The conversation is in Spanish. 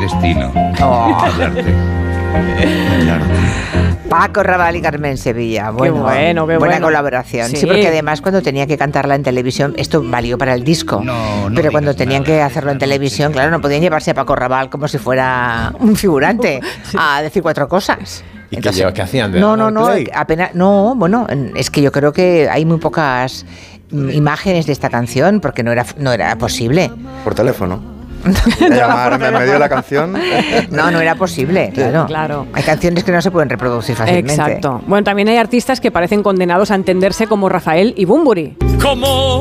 destino. Hablarte. Paco Rabanne y Carmen Sevilla. Qué bueno. Buena colaboración. Sí, porque además cuando tenía que cantarla en televisión, esto valió para el disco. Pero cuando tenían que hacerlo en televisión, claro, no podían llevarse a Paco Rabanne como si fuera un figurante a decir 4 cosas. ¿Y qué hacían? No, apenas. No, bueno, es que yo creo que hay muy pocas imágenes de esta canción porque no era posible. Por teléfono. Llamarme en medio de la canción. No era posible, claro. Hay canciones que no se pueden reproducir fácilmente. Exacto. Bueno, también hay artistas que parecen condenados a entenderse como Rafael y Bunbury.